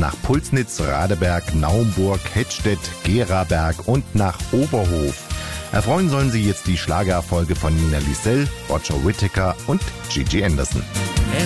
nach Pulsnitz, Radeberg, Naumburg, Hettstedt, Geraberg und nach Oberhof. Erfreuen sollen Sie jetzt die Schlagererfolge von Nina Liscell, Roger Whittaker und Gigi Anderson.